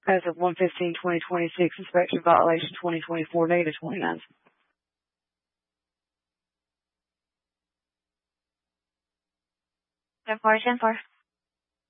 as of 1/15/2026, inspection violation 2024 data 29. 10-4, 10-4.